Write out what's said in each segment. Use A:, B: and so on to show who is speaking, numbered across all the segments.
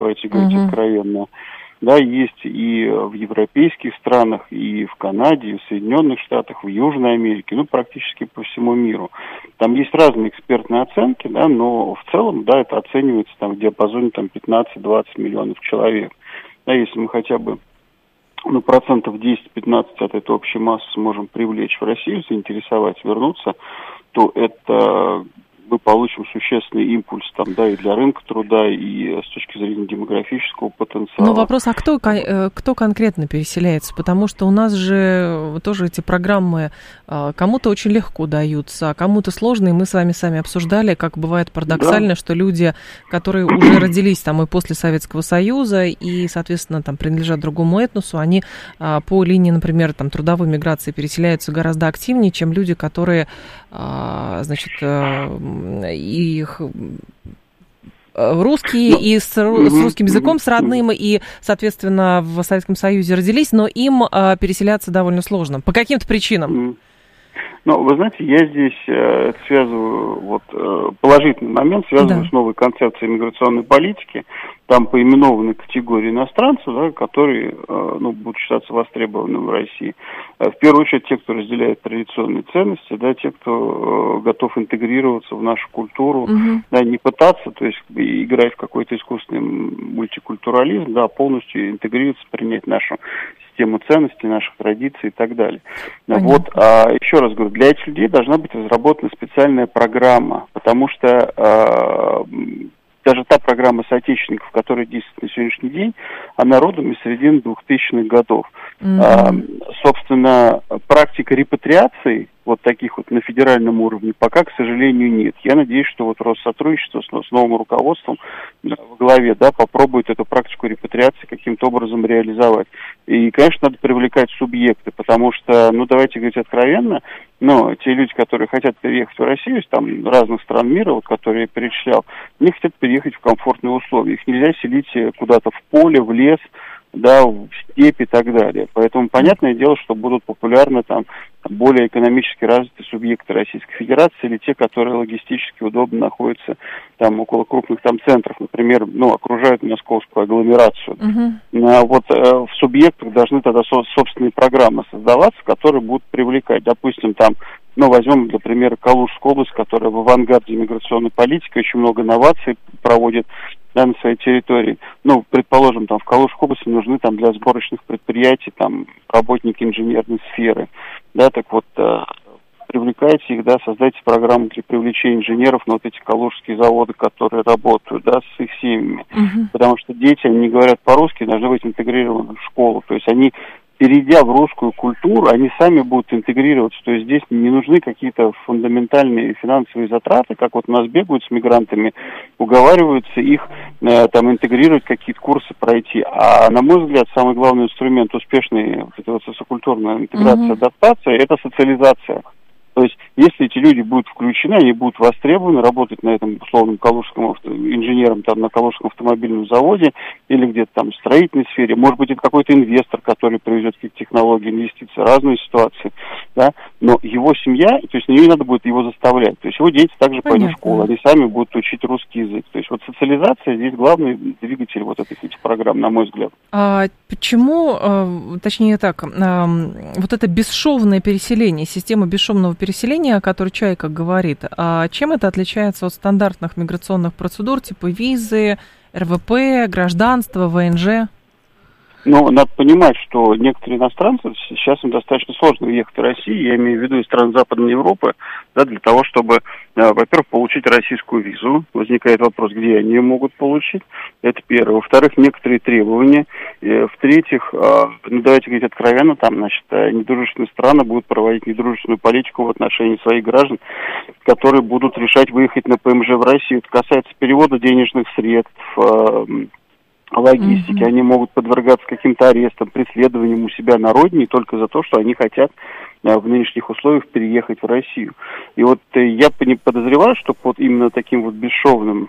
A: давайте говорить откровенно. Да, есть и в европейских странах, и в Канаде, и в Соединенных Штатах, в Южной Америке, ну, практически по всему миру. Там есть разные экспертные оценки, да, но в целом, да, это оценивается там в диапазоне там 15-20 миллионов человек. Да, если мы хотя бы, ну, процентов 10-15 от этой общей массы сможем привлечь в Россию, заинтересовать, вернуться, то это мы получим существенный импульс там, да, и для рынка труда, и с точки зрения демографического потенциала.
B: Но вопрос, а кто конкретно переселяется? Потому что у нас же тоже эти программы кому-то очень легко даются, а кому-то сложно, и мы с вами сами обсуждали, как бывает парадоксально, что люди, которые уже родились там и после Советского Союза, и, соответственно, там принадлежат другому этносу, они по линии, например, там трудовой миграции переселяются гораздо активнее, чем люди, которые, значит, их русские и с русским языком, с родным, и, соответственно, в Советском Союзе родились, но им переселяться довольно сложно. По каким-то причинам.
A: Ну, вы знаете, я здесь связываю, положительный момент, связываю с новой концепцией миграционной политики. Там поименованы категории иностранцев, да, которые, будут считаться востребованными в России. В первую очередь, те, кто разделяет традиционные ценности, да, те, кто готов интегрироваться в нашу культуру, да, не пытаться, то есть играть в какой-то искусственный мультикультурализм, да, полностью интегрироваться, принять нашу систему ценностей, наших традиций и так далее. Вот, еще раз говорю, для этих людей должна быть разработана специальная программа, потому что даже та программа соотечественников, которая действует на сегодняшний день, она родом из середины 2000-х годов. Собственно, практика репатриации вот таких вот на федеральном уровне пока, к сожалению, нет. Я надеюсь, что вот Россотрудничество с новым руководством во главе, да, попробует эту практику репатриации каким-то образом реализовать. И, конечно, надо привлекать субъекты, потому что, давайте говорить откровенно, те люди, которые хотят переехать в Россию из там разных стран мира, вот, которые я перечислял, они хотят переехать в комфортные условия. Их нельзя селить куда-то в поле, в лес, да, в степь и так далее. Поэтому понятное дело, что будут популярны там более экономически развитые субъекты Российской Федерации или те, которые логистически удобно находятся там около крупных там центров, например, окружают московскую агломерацию. В субъектах должны тогда собственные программы создаваться, которые будут привлекать, допустим, там, возьмем, для примера, Калужскую область, которая в авангарде миграционной политики, очень много инноваций проводит, да, на своей территории. Предположим, там в Калужской области нужны там для сборочных предприятий там работники инженерной сферы. Да, так вот, привлекайте их, да, создайте программу для привлечения инженеров на вот эти калужские заводы, которые работают, да, с их семьями. Потому что дети, они не говорят по-русски, должны быть интегрированы в школу. То есть они, перейдя в русскую культуру, они сами будут интегрироваться. То есть здесь не нужны какие-то фундаментальные финансовые затраты, как вот у нас бегают с мигрантами, уговариваются их там интегрировать, какие-то курсы пройти. А на мой взгляд, самый главный инструмент успешной социокультурной интеграции, адаптации – это социализация. То есть, если эти люди будут включены, они будут востребованы, работать на этом условном калужском инженером там, на Калужском автомобильном заводе или где-то там в строительной сфере, может быть, это какой-то инвестор, который привезет какие-то технологии, инвестиции, разные ситуации, да, но его семья, то есть на нее не надо будет его заставлять, то есть его дети также пойдут в школу, они сами будут учить русский язык, то есть вот социализация здесь главный двигатель вот этих программ, на мой взгляд.
B: Почему, точнее так, вот это бесшовное переселение, система бесшовного переселения, о которой Чайка говорит, чем это отличается от стандартных миграционных процедур типа визы, РВП, гражданства, ВНЖ?
A: Надо понимать, что некоторые иностранцы, сейчас им достаточно сложно уехать в Россию, я имею в виду из стран Западной Европы, да, для того, чтобы, во-первых, получить российскую визу. Возникает вопрос, где они ее могут получить, это первое. Во-вторых, некоторые требования. В-третьих, давайте говорить откровенно, там, недружественные страны будут проводить недружественную политику в отношении своих граждан, которые будут решать выехать на ПМЖ в Россию. Это касается перевода денежных средств, логистики, они могут подвергаться каким-то арестам, преследованиям у себя на родине только за то, что они хотят в нынешних условиях переехать в Россию. И вот я подозреваю, что под именно таким вот бесшовным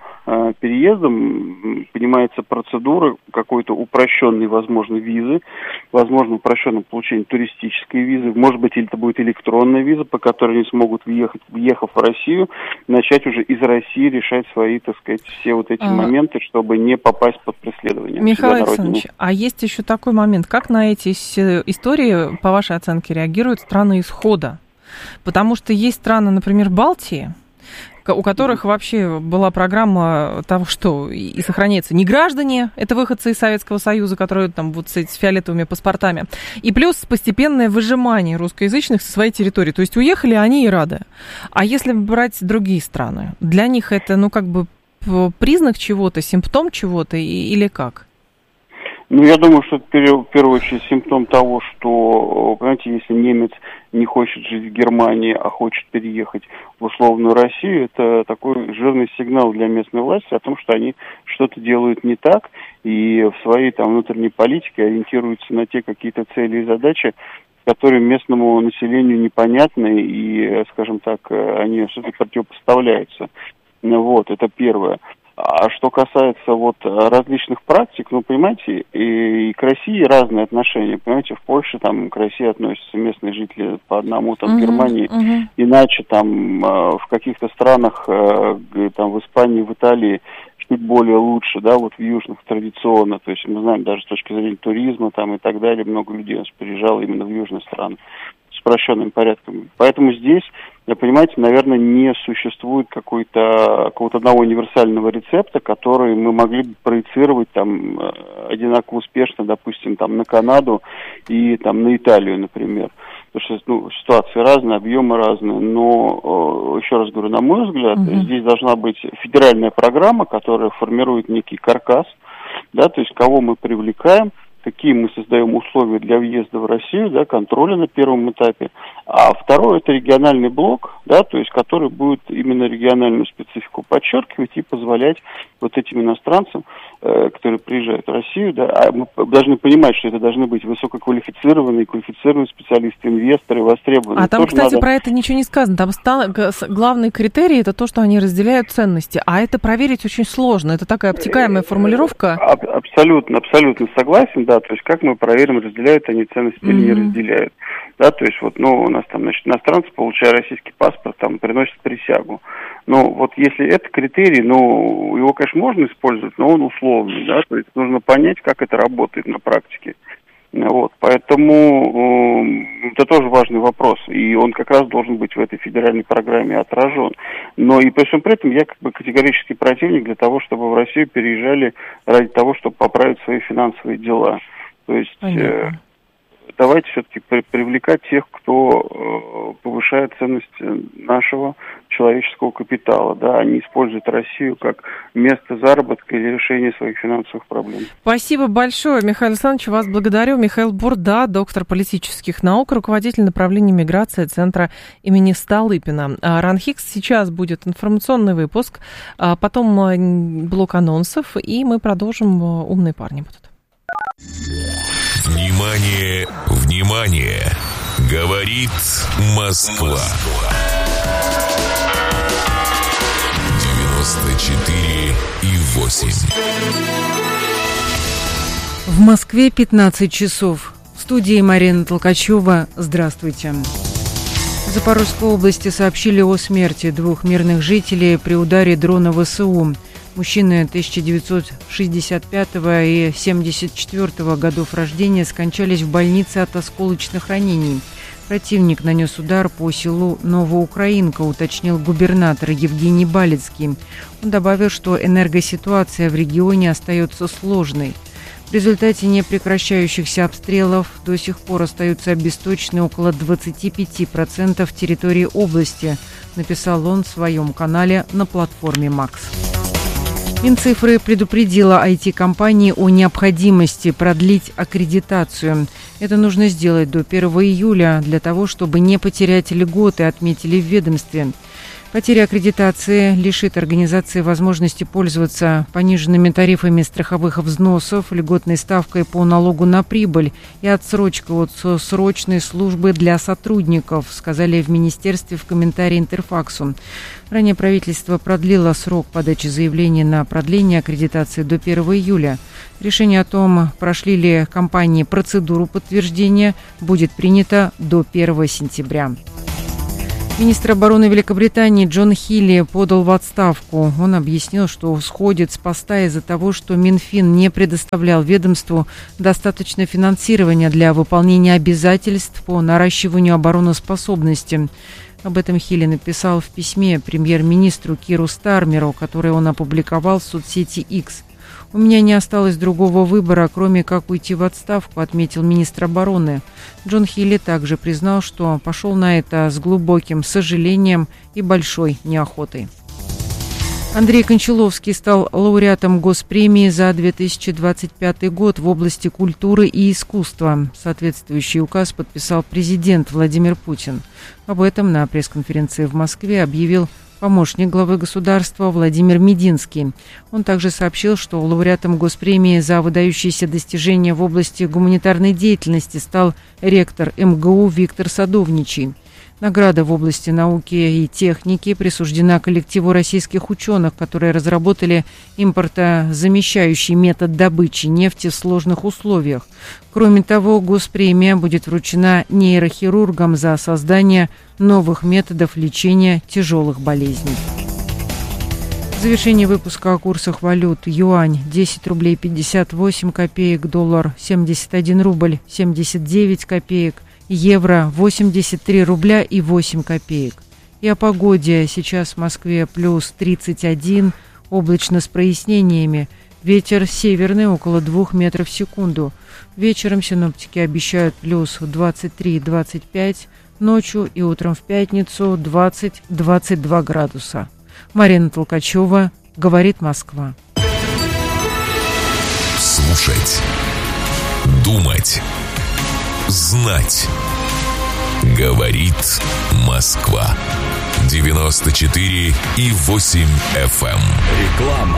A: переездом понимается процедура какой-то упрощенной, возможно, визы, возможно, упрощенное получение туристической визы, может быть, это будет электронная виза, по которой они смогут въехав в Россию, начать уже из России решать свои, так сказать, все вот эти моменты, чтобы не попасть под преследование.
B: Михаил Александрович, а есть еще такой момент, как на эти истории, по вашей оценке, реагируют страны исхода? Потому что есть страны, например, Балтии, у которых вообще была программа того, что и сохраняются не граждане, это выходцы из Советского Союза, которые там вот с фиолетовыми паспортами, и плюс постепенное выжимание русскоязычных со своей территории. То есть уехали они и рады. А если брать другие страны, для них это, как бы признак чего-то, симптом чего-то или как?
A: Я думаю, что это в первую очередь симптом того, что, понимаете, если немец не хочет жить в Германии, а хочет переехать в условную Россию, это такой жирный сигнал для местной власти о том, что они что-то делают не так и в своей внутренней политике ориентируются на те какие-то цели и задачи, которые местному населению непонятны и, скажем так, они все-таки противопоставляются. Это первое. А что касается различных практик, понимаете, и к России разные отношения. Понимаете, в Польше к России относятся местные жители по одному, в Германии иначе, в каких-то странах, в Испании, в Италии чуть более лучше, в южных традиционно. То есть мы знаем даже с точки зрения туризма и так далее, много людей у нас приезжало именно в южные страны с упрощенным порядком. Поэтому здесь, понимаете, наверное, не существует какого-то одного универсального рецепта, который мы могли бы проецировать одинаково успешно, допустим, на Канаду и на Италию, например. Потому что ситуации разные, объемы разные, но, еще раз говорю, на мой взгляд, здесь должна быть федеральная программа, которая формирует некий каркас, то есть кого мы привлекаем, какие мы создаем условия для въезда в Россию, контроля на первом этапе. А второе, это региональный блок, то есть который будет именно региональную специфику подчеркивать и позволять этим иностранцам, которые приезжают в Россию, а мы должны понимать, что это должны быть высококвалифицированные, квалифицированные специалисты, инвесторы, востребованные.
B: А там, кстати, про это ничего не сказано. Там главный критерий – это то, что они разделяют ценности. А это проверить очень сложно. Это такая обтекаемая формулировка.
A: Абсолютно согласен, то есть как мы проверим, разделяют они ценности или не разделяют. То есть у нас иностранцы, получая российский паспорт, приносят присягу. Если это критерий, его, конечно, можно использовать, но он условный, то есть нужно понять, как это работает на практике. Поэтому это тоже важный вопрос, и он как раз должен быть в этой федеральной программе отражен. Но и при всем при этом я категорический противник для того, чтобы в Россию переезжали ради того, чтобы поправить свои финансовые дела. То есть давайте все-таки привлекать тех, кто повышает ценность нашего человеческого капитала, они используют Россию как место заработка или решения своих финансовых проблем.
B: Спасибо большое, Михаил Александрович, вас благодарю. Михаил Бурда, доктор политических наук, руководитель направления миграции Центра имени Столыпина. РАН-Хикс, сейчас будет информационный выпуск, потом блок анонсов, и мы продолжим «Умные парни» будут.
C: Внимание, внимание! Говорит Москва. 94,8.
D: В Москве 15 часов. В студии Марина Толкачева. Здравствуйте. В Запорожской области сообщили о смерти 2 мирных жителей при ударе дрона ВСУ. Мужчины 1965 и 1974 годов рождения скончались в больнице от осколочных ранений. Противник нанес удар по селу Новоукраинка, уточнил губернатор Евгений Балицкий. Он добавил, что энергоситуация в регионе остается сложной. В результате непрекращающихся обстрелов до сих пор остаются обесточены около 25% территории области, написал он в своем канале на платформе «Макс». Минцифры предупредила IT-компании о необходимости продлить аккредитацию. Это нужно сделать до 1 июля для того, чтобы не потерять льготы, отметили в ведомстве. Потеря аккредитации лишит организации возможности пользоваться пониженными тарифами страховых взносов, льготной ставкой по налогу на прибыль и отсрочкой от срочной службы для сотрудников, сказали в министерстве в комментарии Интерфаксу. Ранее правительство продлило срок подачи заявления на продление аккредитации до 1 июля. Решение о том, прошли ли компании процедуру подтверждения, будет принято до 1 сентября. Министр обороны Великобритании Джон Хилли подал в отставку. Он объяснил, что сходит с поста из-за того, что Минфин не предоставлял ведомству достаточно финансирования для выполнения обязательств по наращиванию обороноспособности. Об этом Хилли написал в письме премьер-министру Киру Стармеру, которое он опубликовал в соцсети X. «У меня не осталось другого выбора, кроме как уйти в отставку», — отметил министр обороны. Джон Хилли также признал, что пошел на это с глубоким сожалением и большой неохотой. Андрей Кончаловский стал лауреатом Госпремии за 2025 год в области культуры и искусства. Соответствующий указ подписал президент Владимир Путин. Об этом на пресс-конференции в Москве объявил помощник главы государства Владимир Мединский. Он также сообщил, что лауреатом Госпремии за выдающиеся достижения в области гуманитарной деятельности стал ректор МГУ Виктор Садовничий. Награда в области науки и техники присуждена коллективу российских ученых, которые разработали импортозамещающий метод добычи нефти в сложных условиях. Кроме того, госпремия будет вручена нейрохирургам за создание новых методов лечения тяжелых болезней. В завершении выпуска о курсах валют. Юань 10 рублей 58 копеек, доллар 71 рубль 79 копеек, евро 83 рубля и 8 копеек. И о погоде. Сейчас в Москве плюс 31, облачно с прояснениями. Ветер северный около 2 метров в секунду. Вечером синоптики обещают плюс 23-25, ночью и утром в пятницу 20-22 градуса. Марина Толкачева, «Говорит Москва».
C: Слушать, думать, знать. Говорит Москва. 94,8 FM. Реклама.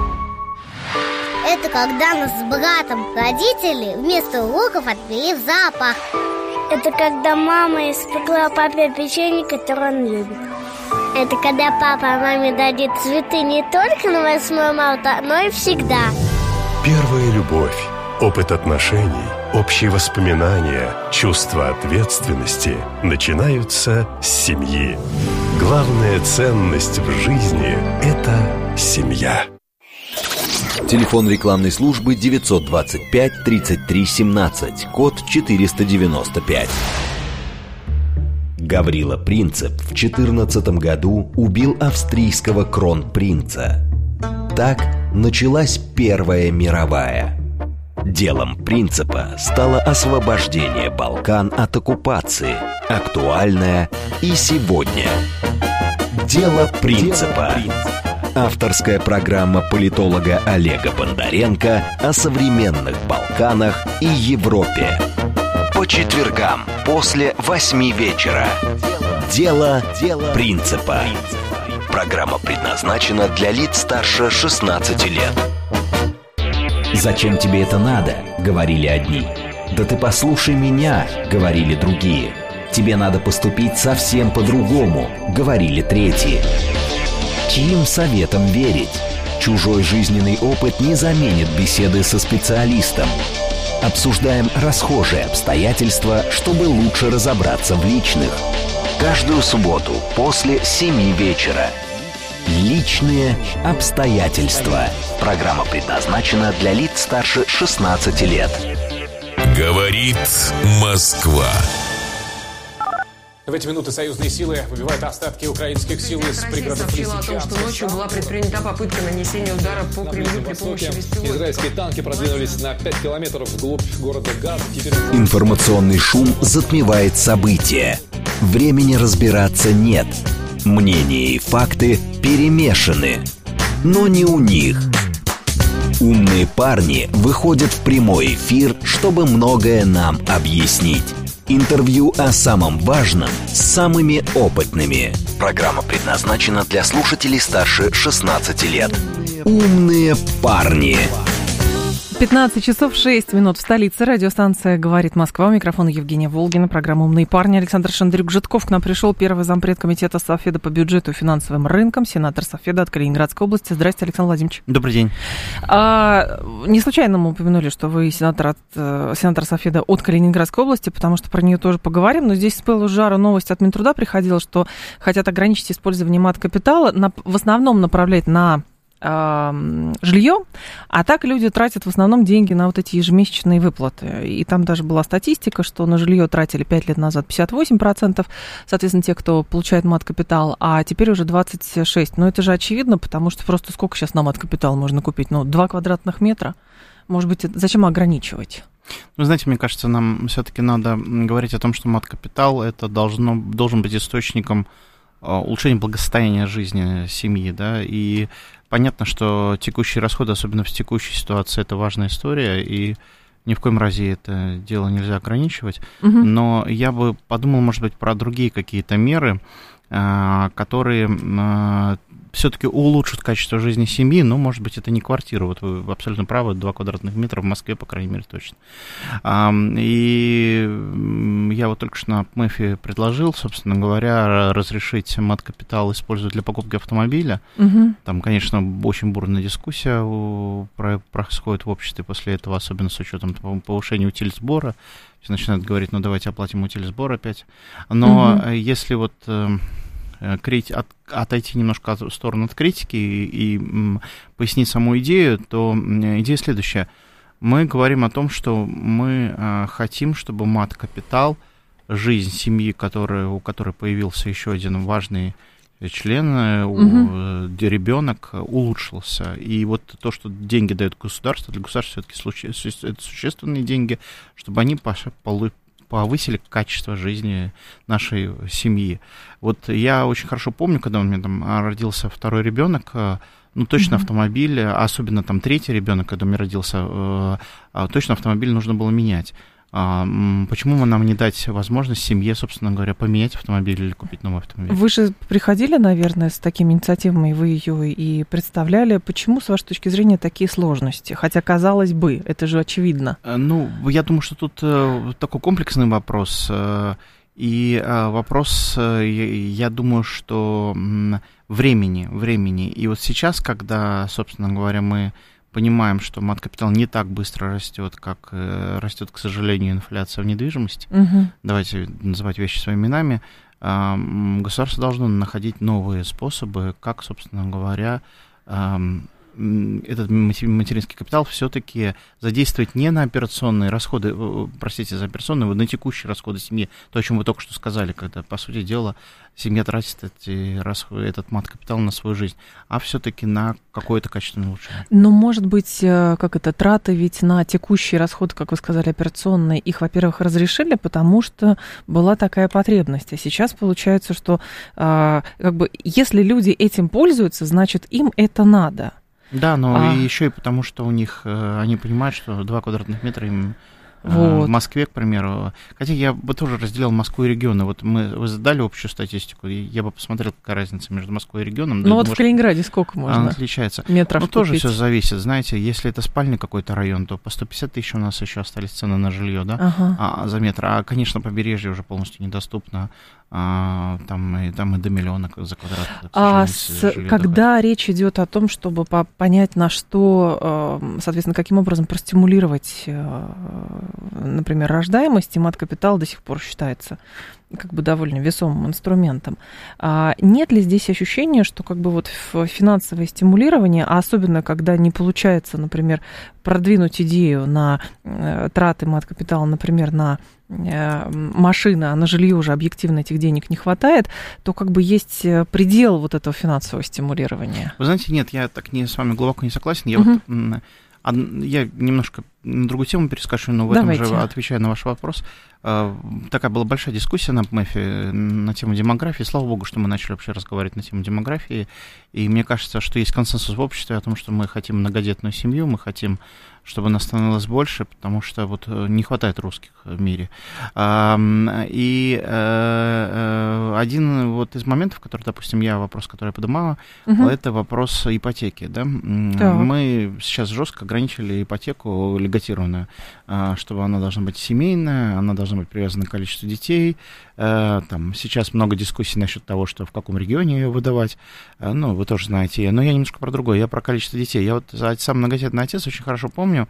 E: Это когда нас с братом родители вместо уроков отвели в зоопарк.
F: Это когда мама испекла папе печенье, которое он любит.
E: Это когда папа маме дадит цветы не только на 8 марта, но и всегда.
G: Первая любовь, опыт отношений, общие воспоминания, чувство ответственности начинаются с семьи. Главная ценность в жизни – это семья.
H: Телефон рекламной службы 925 33 17, код 495. Гаврила Принцип в 2014 году убил австрийского кронпринца. Так началась Первая мировая. Делом Принципа стало освобождение Балкан от оккупации, актуальное и сегодня. Дело Принципа. Авторская программа политолога Олега Бондаренко о современных Балканах и Европе. По четвергам после 8 вечера. Дело Принципа. Программа предназначена для лиц старше 16 лет. «Зачем тебе это надо?» — говорили одни. «Да ты послушай меня!» — говорили другие. «Тебе надо поступить совсем по-другому!» — говорили третьи. Чьим советом верить? Чужой жизненный опыт не заменит беседы со специалистом. Обсуждаем расхожие обстоятельства, чтобы лучше разобраться в личных. Каждую субботу после 7 вечера. Личные обстоятельства. Программа предназначена для лиц старше 16 лет.
C: Говорит Москва.
I: В эти минуты союзные силы выбивают остатки украинских сил из пригородов Лисичанска.
J: Сообщила о том, что ночью была предпринята попытка нанесения удара по Кремлю при помощи беспилотников.
I: Израильские танки продвинулись на 5 километров вглубь города Газ.
H: Информационный шум затмевает события. Времени разбираться нет. Мнения и факты перемешаны. Но не у них. Умные парни выходят в прямой эфир, чтобы многое нам объяснить. Интервью о самом важном с самыми опытными. Программа предназначена для слушателей старше 16 лет. «Умные парни».
B: 15 часов 6 минут в столице. Радиостанция «Говорит Москва». У микрофона Евгения Волгина. Программа «Умные парни». Александр Шандрюк-Житков к нам пришел. Первый зампред комитета Совфеда по бюджету и финансовым рынкам. Сенатор Совфеда от Калининградской области. Здравствуйте, Александр Владимирович.
K: Добрый день.
B: Не случайно мы упомянули, что вы сенатор Совфеда от Калининградской области, потому что про нее тоже поговорим. Но здесь всплыла жару новость от Минтруда приходила, что хотят ограничить использование мат-капитала, в основном направлять на жилье, а так люди тратят в основном деньги на вот эти ежемесячные выплаты. И там даже была статистика, что на жилье тратили 5 лет назад 58%, соответственно, те, кто получает мат-капитал, а теперь уже 26%. Но это же очевидно, потому что просто сколько сейчас на мат-капитал можно купить? 2 квадратных метра? Может быть, зачем ограничивать?
K: Вы знаете, мне кажется, нам все-таки надо говорить о том, что мат-капитал это должен быть источником улучшения благосостояния жизни семьи, да, и понятно, что текущие расходы, особенно в текущей ситуации, это важная история, и ни в коем разе это дело нельзя ограничивать, но я бы подумал, может быть, про другие какие-то меры, которые все-таки улучшат качество жизни семьи, но, может быть, это не квартира. Вот вы абсолютно правы, 2 квадратных метра в Москве, по крайней мере, точно. И я вот только что на ПМЭФе предложил, собственно говоря, разрешить мат-капитал использовать для покупки автомобиля. Там, конечно, очень бурная дискуссия происходит в обществе после этого, особенно с учетом повышения утильсбора. Все начинают говорить, давайте оплатим утильсбор опять. Но если вот отойти немножко в сторону от критики и пояснить саму идею, то идея следующая. Мы говорим о том, что мы хотим, чтобы мат-капитал, жизнь семьи, у которой появился еще один важный член, ребенок, улучшился. И вот то, что деньги дает государство, для государства все-таки это существенные деньги, чтобы они повысили качество жизни нашей семьи. Вот я очень хорошо помню, когда у меня там родился второй ребенок, точно автомобиль, особенно там третий ребенок, когда у меня родился, точно автомобиль нужно было менять. Почему нам не дать возможность семье, собственно говоря, поменять автомобиль или купить новый автомобиль? Вы
B: же приходили, наверное, с такими инициативами, вы ее и представляли. Почему, с вашей точки зрения, такие сложности? Хотя, казалось бы, это же очевидно.
K: Я думаю, что тут такой комплексный вопрос. И вопрос, я думаю, что времени. И вот сейчас, когда, собственно говоря, мы понимаем, что мат-капитал не так быстро растет, как растет, к сожалению, инфляция в недвижимости. Давайте называть вещи своими именами. Государство должно находить новые способы, как, собственно говоря, этот материнский капитал все-таки задействовать не на операционные расходы, за операционные, на текущие расходы семьи, то, о чем вы только что сказали, когда, по сути дела, семья тратит этот мат-капитал на свою жизнь, а все-таки на какое-то качественное улучшение.
B: Но, может быть, траты ведь на текущие расходы, как вы сказали, операционные, их, во-первых, разрешили, потому что была такая потребность. А сейчас получается, что если люди этим пользуются, значит, им это надо.
K: Да, но и еще и потому, что у них, они понимают, что 2 квадратных метра им в Москве, к примеру. Хотя я бы тоже разделял Москву и регионы. Вот вы задали общую статистику, я бы посмотрел, какая разница между Москвой и регионом.
B: В Калининграде сколько можно?
K: Она отличается.
B: Метров
K: тоже все зависит. Знаете, если это спальный какой-то район, то по 150 тысяч у нас еще остались цены на жилье, да, за метр. А, конечно, побережье уже полностью недоступно. Там и до миллиона за квадрат.
B: Когда речь идет о том, чтобы понять, на что, соответственно, каким образом простимулировать, например, рождаемость, и мат-капитал до сих пор считается довольно весомым инструментом. Нет ли здесь ощущения, что финансовое стимулирование, а особенно когда не получается, например, продвинуть идею на траты мат-капитала, например, на машины, а на жилье уже объективно этих денег не хватает, то есть предел этого финансового стимулирования?
K: Вы знаете, нет, я так с вами глубоко не согласен. Я немножко на другую тему перескажу, но в этом же отвечаю на ваш вопрос. Такая была большая дискуссия на ПМЭФе на тему демографии. Слава богу, что мы начали вообще разговаривать на тему демографии. И мне кажется, что есть консенсус в обществе о том, что мы хотим многодетную семью, мы хотим чтобы нас становилось больше, потому что вот не хватает русских в мире. И один вот из моментов, который, допустим, вопрос, который я поднимала, это вопрос ипотеки. Да? Мы сейчас жестко ограничили ипотеку льготированную, чтобы она должна быть семейная, она должна быть привязана к количеству детей. Там сейчас много дискуссий насчет того, что в каком регионе ее выдавать. Ну, вы тоже знаете. Но я немножко про другое. Я про количество детей. Я вот сам многодетный отец очень хорошо помню,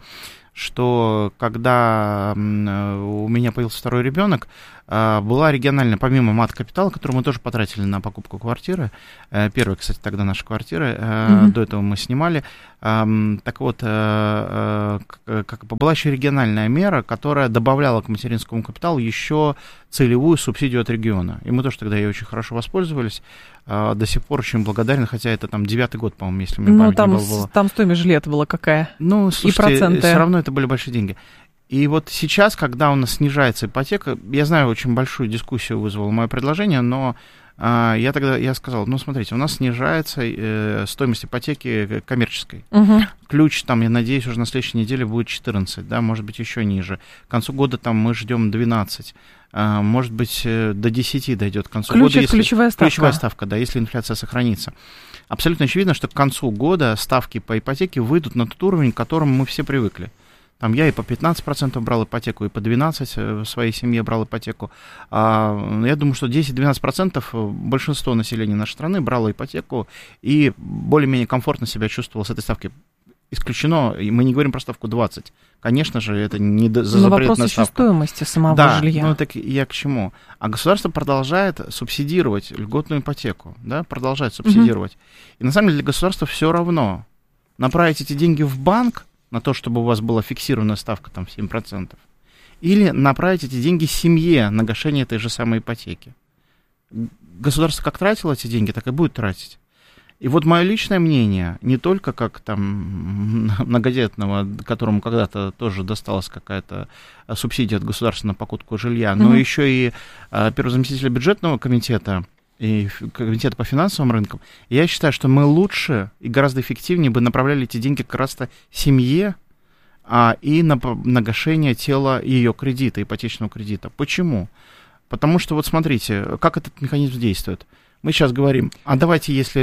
K: что когда у меня появился второй ребенок, была региональная, помимо мат-капитала, которую мы тоже потратили на покупку квартиры, первой, кстати, тогда нашей квартиры, до этого мы снимали, так вот, была еще региональная мера, которая добавляла к материнскому капиталу еще целевую субсидию от региона. И мы тоже тогда ей очень хорошо воспользовались. До сих пор очень благодарен, хотя это там 9-й год, по-моему, если мне память не было.
B: Там стоимость жилья была какая?
K: Ну, слушайте,
B: и проценты.
K: Все равно это были большие деньги. И вот сейчас, когда у нас снижается ипотека, я знаю, очень большую дискуссию вызвало мое предложение, но я сказал, ну, смотрите, у нас снижается стоимость ипотеки коммерческой. Ключ, там, я надеюсь, уже на следующей неделе будет 14, да, может быть, еще ниже. К концу года там мы ждем 12. Может быть, до 10 дойдет к концу года. Если, ключевая ставка. Ключевая ставка, да, если инфляция сохранится. Абсолютно очевидно, что к концу года ставки по ипотеке выйдут на тот уровень, к которому мы все привыкли. Там я и по 15% брал ипотеку, и по 12% в своей семье брал ипотеку. Я думаю, что 10-12% большинство населения нашей страны брало ипотеку и более-менее комфортно себя чувствовало с этой ставки. Исключено, и мы не говорим про ставку 20. Конечно же, это не запретная ставка.
B: Вопрос стоимости самого жилья.
K: Да, ну так я к чему? А государство продолжает субсидировать льготную ипотеку, да, продолжает субсидировать. И на самом деле для государства все равно направить эти деньги в банк, на то, чтобы у вас была фиксированная ставка там 7%, или направить эти деньги семье на гашение этой же самой ипотеки. Государство как тратило эти деньги, так и будет тратить. И вот мое личное мнение, не только как там многодетного, которому когда-то тоже досталась какая-то субсидия от государства на покупку жилья, но еще и первого заместителя бюджетного комитета и комитета по финансовым рынкам, я считаю, что мы лучше и гораздо эффективнее бы направляли эти деньги как раз-то семье и на гашение тела ее кредита, ипотечного кредита. Почему? Потому что, вот смотрите, как этот механизм действует. Мы сейчас говорим, а давайте, если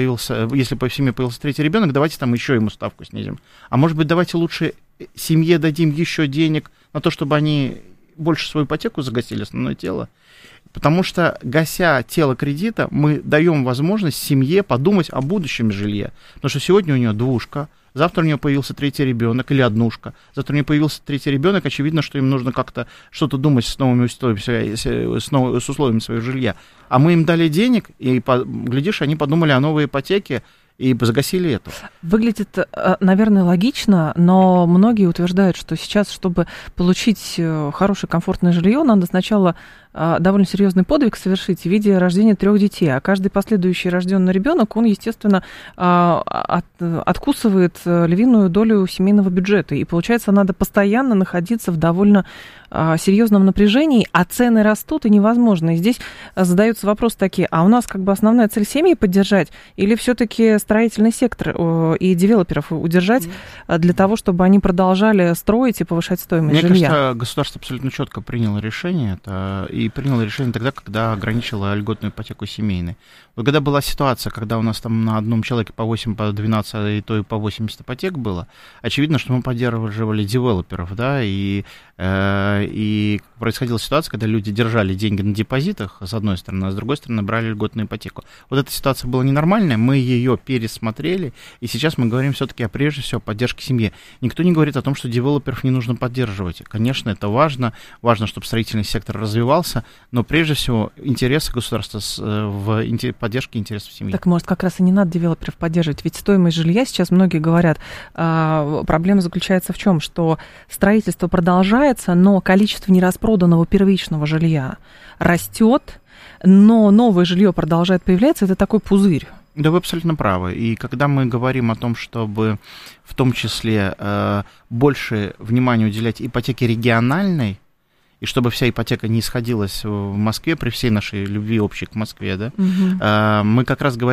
K: в семье появился третий ребенок, давайте там еще ему ставку снизим. А может быть, давайте лучше семье дадим еще денег на то, чтобы они больше свою ипотеку загасили, основное тело. Потому что, гася тело кредита, мы даем возможность семье подумать о будущем жилье. Потому что сегодня у нее двушка, завтра у нее появился третий ребенок или однушка. Завтра у нее появился третий ребенок, очевидно, что им нужно как-то что-то думать с новыми с условиями своего жилья. А мы им дали денег, и, глядишь, они подумали о новой ипотеке, и загасили это.
B: Выглядит, наверное, логично, но многие утверждают, что сейчас, чтобы получить хорошее, комфортное жилье, надо сначала довольно серьезный подвиг совершить в виде рождения 3 детей. А каждый последующий рожденный ребенок, он, естественно, откусывает львиную долю семейного бюджета. И, получается, надо постоянно находиться в довольно серьезном напряжении, а цены растут, и невозможно. И здесь задаются вопросы такие, а у нас как бы основная цель семьи поддержать или все-таки строительный сектор и девелоперов удержать для того, чтобы они продолжали строить и повышать стоимость жилья?
K: Мне кажется, государство абсолютно четко приняло решение, и приняло решение тогда, когда ограничило льготную ипотеку семейной. Вот когда была ситуация, когда у нас там на одном человеке по 8, по 12, и то и по 80 ипотек было, очевидно, что мы поддерживали девелоперов, да, и происходила ситуация, когда люди держали деньги на депозитах, с одной стороны, а с другой стороны брали льготную ипотеку. Вот эта ситуация была ненормальная, мы ее пересмотрели, и сейчас мы говорим все-таки прежде всего о поддержке семьи. Никто не говорит о том, что девелоперов не нужно поддерживать. Конечно, это важно, чтобы строительный сектор развивался, но прежде всего интересы государства в поддержке интересов семьи.
B: Так, может, как раз и не надо девелоперов поддерживать, ведь стоимость жилья, сейчас многие говорят, проблема заключается в чем, что строительство продолжается, но количество нераспроданного первичного жилья растет, но новое жилье продолжает появляться, это такой пузырь.
K: Да, вы абсолютно правы. И когда мы говорим о том, чтобы в том числе больше внимания уделять ипотеке региональной, и чтобы вся ипотека не исходилась в Москве, при всей нашей любви общей к Москве, да, мы как раз говорим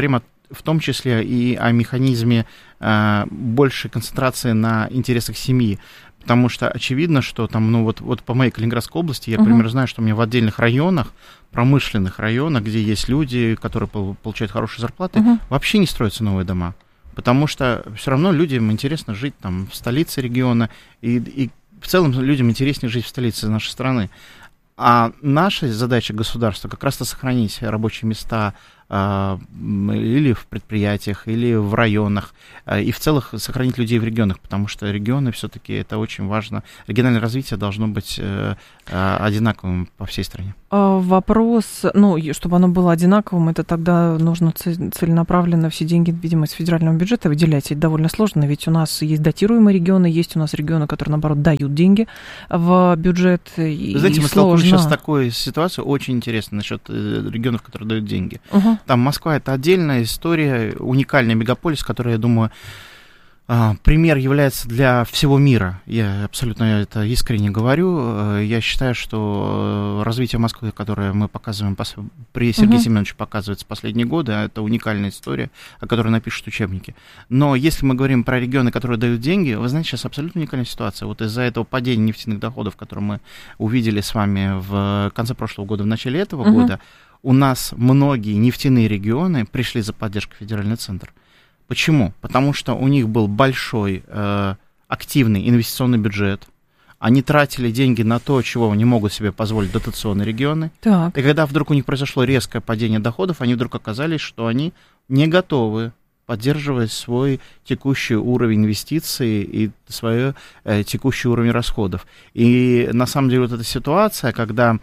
K: в том числе и о механизме большей концентрации на интересах семьи. Потому что очевидно, что там, ну вот по моей Калининградской области, я, например, знаю, что у меня в отдельных районах, промышленных районах, где есть люди, которые получают хорошие зарплаты, вообще не строятся новые дома. Потому что все равно людям интересно жить там в столице региона, и в целом людям интереснее жить в столице нашей страны. А наша задача государства как раз-то сохранить рабочие места или в предприятиях, или в районах, и в целом сохранить людей в регионах, потому что регионы все-таки это очень важно. Региональное развитие должно быть одинаковым по всей стране.
B: Вопрос, ну, чтобы оно было одинаковым, это тогда нужно целенаправленно все деньги, видимо, из федерального бюджета выделять. Это довольно сложно, ведь у нас есть датируемые регионы, есть у нас регионы, которые, наоборот, дают деньги в бюджет. Вы
K: знаете, мы столкнулись сейчас с такой ситуацией, очень интересно насчет регионов, которые дают деньги. Там Москва — это отдельная история, уникальный мегаполис, который, я думаю, пример является для всего мира. Я абсолютно это искренне говорю. Я считаю, что развитие Москвы, которое мы показываем, при Сергее Семеновиче показывается последние годы, это уникальная история, о которой напишут учебники. Но если мы говорим про регионы, которые дают деньги, вы знаете, сейчас абсолютно уникальная ситуация. Вот из-за этого падения нефтяных доходов, которое мы увидели с вами в конце прошлого года, в начале этого года, у нас многие нефтяные регионы пришли за поддержкой федеральный центр. Почему? Потому что у них был большой активный инвестиционный бюджет. Они тратили деньги на то, чего не могут себе позволить дотационные регионы. Так. И когда вдруг у них произошло резкое падение доходов, они вдруг оказались, что они не готовы поддерживать свой текущий уровень инвестиций и свой текущий уровень расходов. И на самом деле вот эта ситуация, когда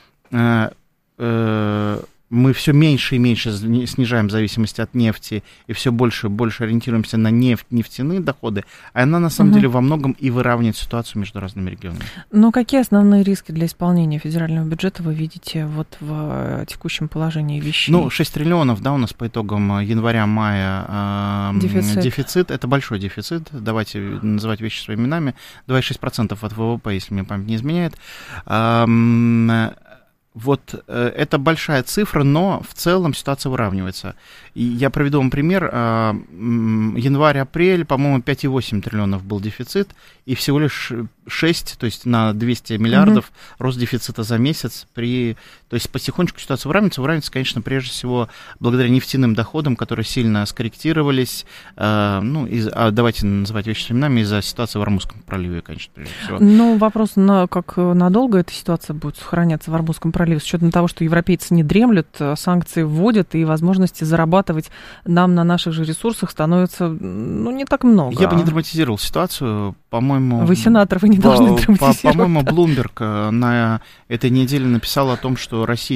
K: мы все меньше и меньше снижаем зависимость от нефти и все больше и больше ориентируемся на нефтяные доходы, она на самом деле во многом и выравнивает ситуацию между разными регионами.
B: Но какие основные риски для исполнения федерального бюджета вы видите вот в текущем положении вещей?
K: Ну, 6 триллионов, да, у нас по итогам января-мая дефицит. Это большой дефицит, давайте называть вещи своими именами, 2,6% от ВВП, если мне память не изменяет. Вот это большая цифра, но в целом ситуация выравнивается. И я приведу вам пример. Январь-апрель, по-моему, 5,8 триллионов был дефицит, и всего лишь 6, то есть на 200 миллиардов рост дефицита за месяц. То есть потихонечку ситуация выравнивается, конечно, прежде всего благодаря нефтяным доходам, которые сильно скорректировались, давайте называть вещи своими именами, из-за ситуации в Ормузском проливе, конечно, прежде всего.
B: Ну, вопрос, как надолго эта ситуация будет сохраняться в Ормузском проливе, с учетом того, что европейцы не дремлют, санкции вводят, и возможности зарабатывать нам на наших же ресурсах становится, не так много.
K: Я бы не драматизировал ситуацию, по-моему...
B: Вы сенатор, вы не должны драматизировать.
K: По-моему, Bloomberg на этой неделе написал о том, что Россия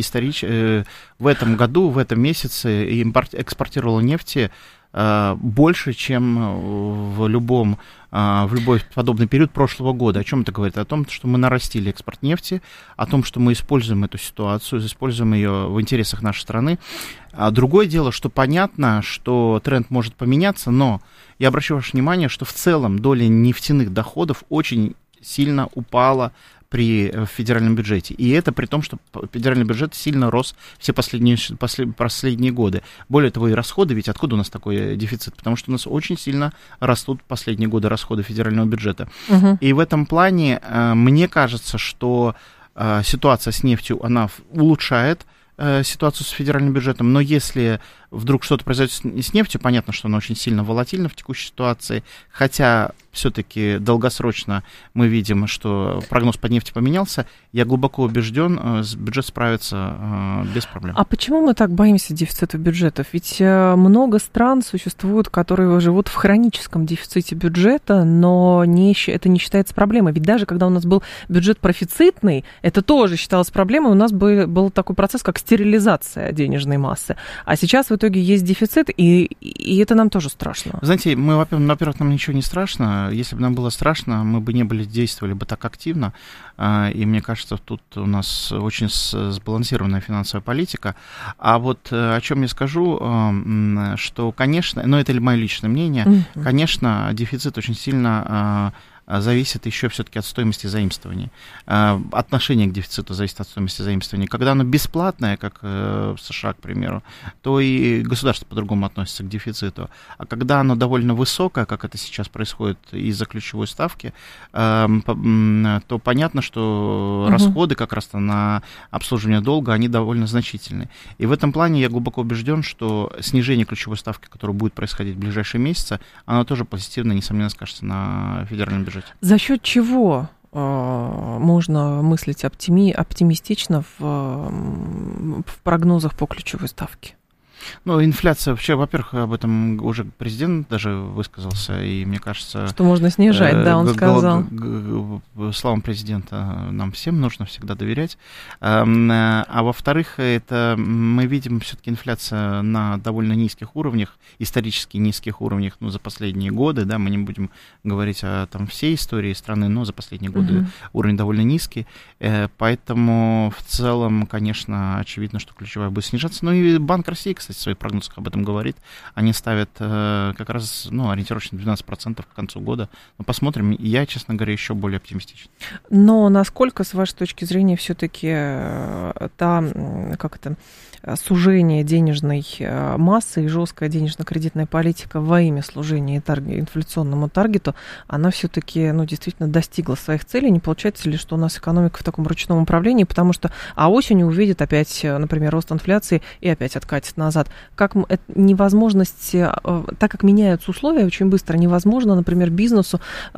K: в этом году, в этом месяце экспортировала нефти больше, чем в любой подобный период прошлого года. О чем это говорит? О том, что мы нарастили экспорт нефти, о том, что мы используем эту ситуацию, используем ее в интересах нашей страны. Другое дело, что понятно, что тренд может поменяться, но я обращу ваше внимание, что в целом доля нефтяных доходов очень сильно упала при федеральном бюджете. И это при том, что федеральный бюджет сильно рос все последние годы. Более того, и расходы, ведь откуда у нас такой дефицит? Потому что у нас очень сильно растут последние годы расходы федерального бюджета. И в этом плане мне кажется, что ситуация с нефтью, она улучшает ситуацию с федеральным бюджетом, но если вдруг что-то произойдет с нефтью, понятно, что она очень сильно волатильна в текущей ситуации, хотя все-таки долгосрочно мы видим, что прогноз по нефти поменялся, я глубоко убежден, бюджет справится без проблем.
B: А почему мы так боимся дефицита бюджетов? Ведь много стран существует, которые живут в хроническом дефиците бюджета, но это не считается проблемой. Ведь даже когда у нас был бюджет профицитный, это тоже считалось проблемой, у нас был такой процесс, как стерилизация денежной массы. А сейчас в итоге есть дефицит, и это нам тоже страшно.
K: Знаете, во-первых, нам ничего не страшно. Если бы нам было страшно, мы бы не действовали бы так активно. И мне кажется, тут у нас очень сбалансированная финансовая политика. А вот о чем я скажу, что, конечно, но это мое личное мнение, конечно, дефицит очень сильно зависит еще все-таки от стоимости заимствований. Отношение к дефициту зависит от стоимости заимствований. Когда оно бесплатное, как в США, к примеру, то и государство по-другому относится к дефициту. А когда оно довольно высокое, как это сейчас происходит из-за ключевой ставки, то понятно, что расходы как раз-то на обслуживание долга, они довольно значительны. И в этом плане я глубоко убежден, что снижение ключевой ставки, которое будет происходить в ближайшие месяцы, оно тоже позитивно, несомненно, скажется на федеральном бюджете.
B: За счет чего можно мыслить оптимистично в прогнозах по ключевой ставке?
K: Ну, инфляция, вообще, во-первых, об этом уже президент даже высказался, и мне кажется...
B: Что можно снижать, да, он сказал.
K: Словам президента нам всем нужно всегда доверять. А во-вторых, это мы видим все-таки инфляция на довольно низких уровнях, исторически низких уровнях, за последние годы, да, мы не будем говорить о всей истории страны, но за последние годы уровень довольно низкий, поэтому в целом, конечно, очевидно, что ключевая будет снижаться. Ну и Банк России, кстати, в своих прогнозах об этом говорит. Они ставят как раз ориентировочно 12% к концу года. Но посмотрим. Я, честно говоря, еще более оптимистичен.
B: Но насколько, с вашей точки зрения, все-таки сужение денежной массы и жесткая денежно-кредитная политика во имя служения инфляционному таргету, она все-таки действительно достигла своих целей? Не получается ли, что у нас экономика в таком ручном управлении, потому что осенью увидит опять, например, рост инфляции и опять откатит назад? Как невозможность, так как меняются условия очень быстро, невозможно, например, бизнесу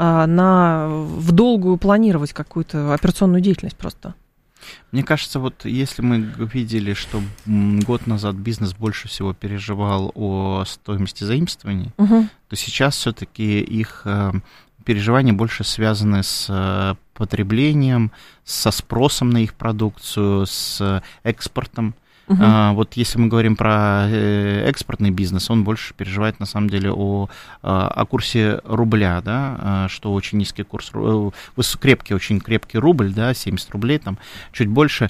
B: в долгую планировать какую-то операционную деятельность просто?
K: Мне кажется, если мы видели, что год назад бизнес больше всего переживал о стоимости заимствований, то сейчас все-таки их переживания больше связаны с потреблением, со спросом на их продукцию, с экспортом. Если мы говорим про экспортный бизнес, он больше переживает, на самом деле, о курсе рубля, да, что очень низкий курс, очень крепкий рубль, да, 70 рублей, чуть больше,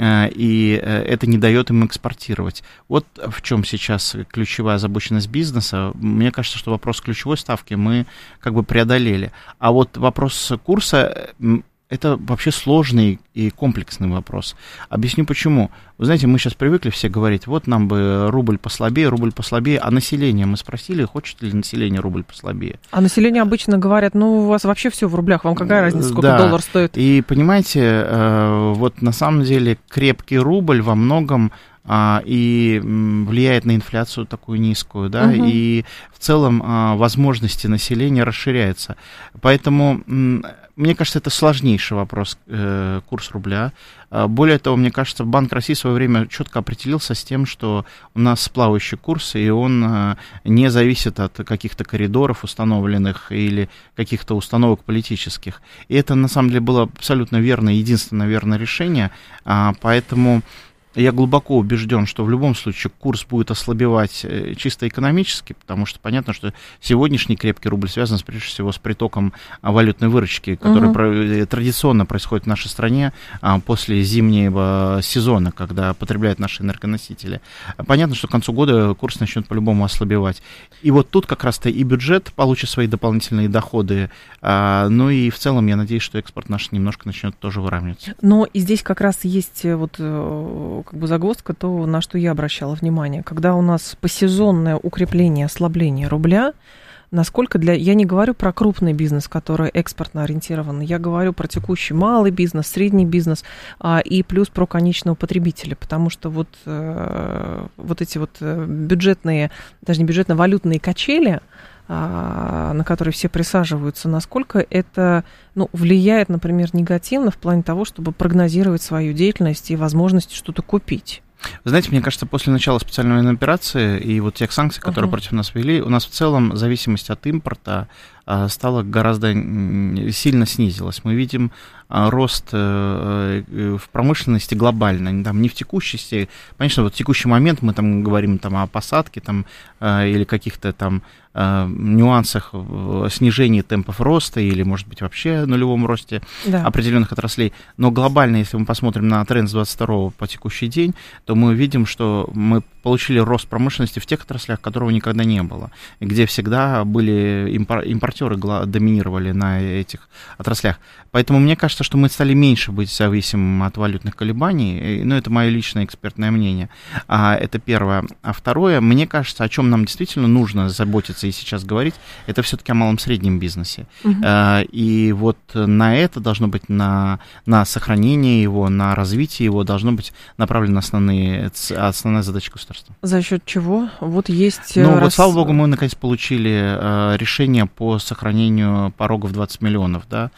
K: и это не дает им экспортировать. Вот в чем сейчас ключевая озабоченность бизнеса. Мне кажется, что вопрос ключевой ставки мы преодолели. А вопрос курса... Это вообще сложный и комплексный вопрос. Объясню почему. Вы знаете, мы сейчас привыкли все говорить, нам бы рубль послабее, а население мы спросили, хочет ли население рубль послабее.
B: А население обычно говорят, у вас вообще все в рублях, вам какая разница, сколько доллар стоит?
K: И понимаете, на самом деле крепкий рубль во многом и влияет на инфляцию такую низкую, да, и в целом возможности населения расширяются. Поэтому, мне кажется, это сложнейший вопрос, курс рубля. Более того, мне кажется, Банк России в свое время четко определился с тем, что у нас плавающий курс, и он не зависит от каких-то коридоров установленных или каких-то установок политических. И это, на самом деле, было абсолютно верное, единственное верное решение, поэтому... Я глубоко убежден, что в любом случае курс будет ослабевать чисто экономически, потому что понятно, что сегодняшний крепкий рубль связан прежде всего с притоком валютной выручки, который традиционно происходит в нашей стране после зимнего сезона, когда потребляют наши энергоносители. Понятно, что к концу года курс начнет по-любому ослабевать. И тут как раз-то и бюджет получит свои дополнительные доходы, и в целом я надеюсь, что экспорт наш немножко начнет тоже выравниваться.
B: Но и здесь как раз есть загвоздка, то, на что я обращала внимание. Когда у нас посезонное укрепление, ослабление рубля, насколько я не говорю про крупный бизнес, который экспортно ориентирован, я говорю про текущий малый бизнес, средний бизнес и плюс про конечного потребителя, потому что эти бюджетные, даже не бюджетно-валютные качели, на которые все присаживаются, насколько это влияет, например, негативно в плане того, чтобы прогнозировать свою деятельность и возможность что-то купить?
K: Вы знаете, мне кажется, после начала специальной военной операции и тех санкций, которые против нас ввели, у нас в целом зависимость от импорта стала гораздо сильно снизилась. Мы видим рост в промышленности глобально, не в текущести. Конечно, в текущий момент мы говорим о посадке или каких-то нюансах снижении темпов роста или, может быть, вообще нулевом росте определенных отраслей. Но глобально, если мы посмотрим на тренд с 22 по текущий день, то мы увидим, что мы получили рост промышленности в тех отраслях, которого никогда не было, где всегда были импортеры доминировали на этих отраслях. Поэтому мне кажется, что мы стали меньше быть зависимым от валютных колебаний, но это мое личное экспертное мнение. Это первое. А второе, мне кажется, о чем нам действительно нужно заботиться и сейчас говорить, это все-таки о малом среднем бизнесе. И вот на это должно быть, на сохранение его, на развитие его должно быть направлена основная задача государства. За счет чего? Вот есть... вот, слава богу, мы наконец получили решение по сохранению порога в 20 миллионов. Да?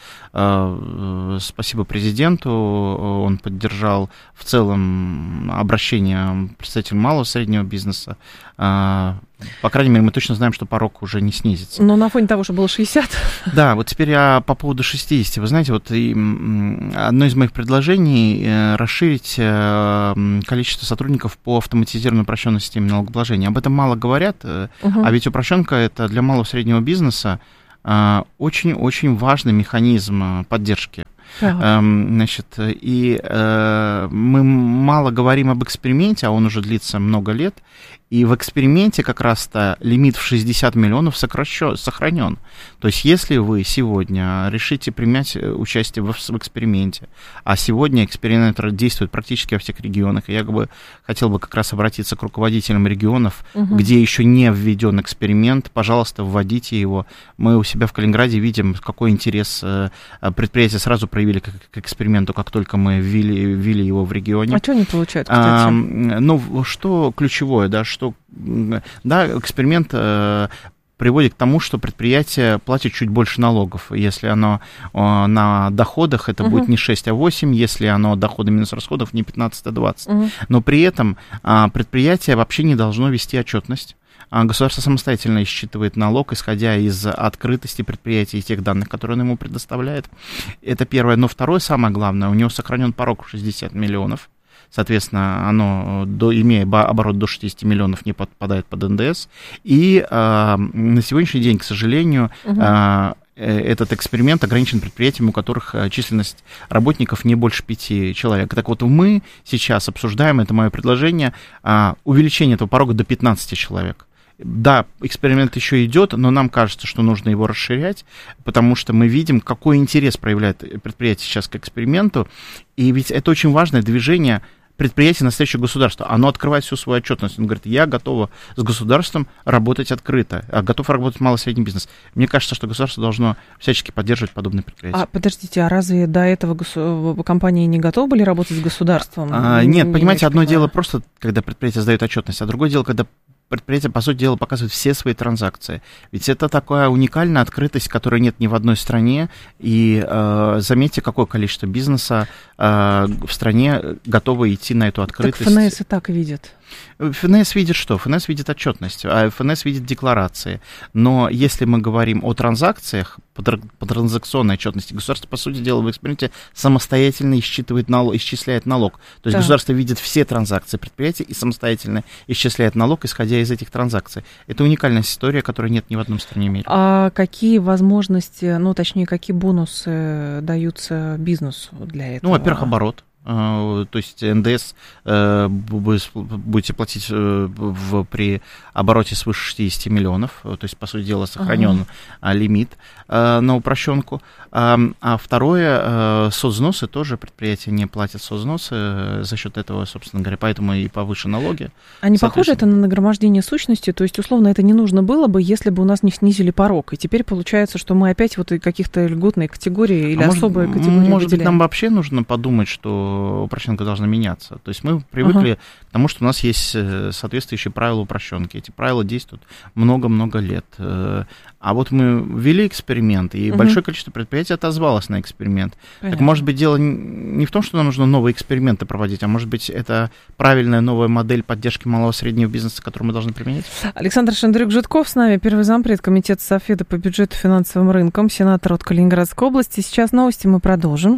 K: Спасибо президенту, он поддержал в целом обращение представителей малого и среднего бизнеса. По крайней мере, мы точно знаем, что порог уже не снизится. Но на фоне того, что было 60. Да, вот теперь я по поводу 60. Вы знаете, вот одно из моих предложений расширить количество сотрудников по автоматизированной упрощенной системе налогообложения. Об этом мало говорят, а ведь упрощенка это для малого и среднего бизнеса очень-очень важный механизм поддержки. Значит, и мы мало говорим об эксперименте, а он уже длится много лет, и в эксперименте как раз-то лимит в 60 миллионов сохранен. То есть если вы сегодня решите принять участие в эксперименте, а сегодня эксперимент действует практически во всех регионах, и я хотел бы как раз обратиться к руководителям регионов, где еще не введен эксперимент, пожалуйста, вводите его. Мы у себя в Калининграде видим, какой интерес предприятия сразу проявили к эксперименту, как только мы ввели его в регионе. А что они получают, кстати? Ну, что ключевое, да, эксперимент приводит к тому, что предприятие платит чуть больше налогов. Если оно на доходах, это будет не 6, а 8, если оно доходы минус расходов, не 15, а 20. Но при этом предприятие вообще не должно вести отчетность. Государство самостоятельно исчитывает налог, исходя из открытости предприятия и тех данных, которые оно ему предоставляет. Это первое. Но второе, самое главное, у него сохранен порог в 60 миллионов. Соответственно, оно, имея оборот до 60 миллионов, не подпадает под НДС. И на сегодняшний день, к сожалению, этот эксперимент ограничен предприятиями, у которых численность работников не больше 5 человек. Так вот, мы сейчас обсуждаем, это мое предложение, увеличение этого порога до 15 человек. Да, эксперимент еще идет, но нам кажется, что нужно его расширять, потому что мы видим, какой интерес проявляет предприятие сейчас к эксперименту. И ведь это очень важное движение предприятие настоящего государства. Оно открывает всю свою отчетность. Он говорит, я готова с государством работать открыто, готов работать малый и средний бизнес. Мне кажется, что государство должно всячески поддерживать подобные предприятия. Подождите, а разве до этого компании не готовы были работать с государством? Нет, понимаете, одно дело просто, когда предприятие сдает отчетность, а другое дело, когда предприятие, по сути дела, показывает все свои транзакции. Ведь это такая уникальная открытость, которой нет ни в одной стране. И заметьте, какое количество бизнеса в стране готово идти на эту открытость. Так ФНС и так видит. ФНС видит что? ФНС видит отчетность, а ФНС видит декларации. Но если мы говорим о транзакциях, по транзакционной отчетности, государство, по сути дела, в эксперименте самостоятельно исчисляет налог. То есть государство видит все транзакции предприятия и самостоятельно исчисляет налог, исходя из этих транзакций. Это уникальная история, которой нет ни в одном стране мира. А какие возможности, точнее, какие бонусы даются бизнесу для этого? Во-первых, оборот. То есть НДС будете платить при обороте свыше 60 миллионов, то есть, по сути дела, сохранен лимит на упрощенку. А второе, соцвзносы тоже предприятия не платят соцвзносы, за счет этого, собственно говоря, поэтому и повыше налоги. А не похоже это на нагромождение сущности? То есть, условно, это не нужно было бы, если бы у нас не снизили порог. И теперь получается, что мы опять вот каких-то льготные категории или особые категории может быть, нам вообще нужно подумать, что упрощенка должна меняться. То есть мы привыкли к тому, что у нас есть соответствующие правила упрощенки. Эти правила действуют много-много лет. А вот мы ввели эксперимент, и большое количество предприятий отозвалось на эксперимент. Понятно. Так, может быть, дело не в том, что нам нужно новые эксперименты проводить, а может быть, это правильная новая модель поддержки малого и среднего бизнеса, которую мы должны применять? Александр Шендрюк-Жидков с нами, первый зампред комитета Софеда по бюджету и финансовым рынкам, сенатор от Калининградской области. Сейчас новости, мы продолжим.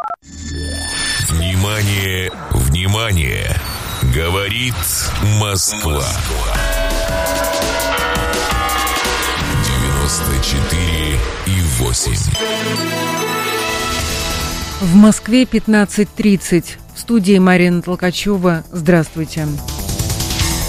C: Внимание, внимание! Говорит Москва. 94,8.
D: В Москве 15:30. В студии Марина Толкачева. Здравствуйте.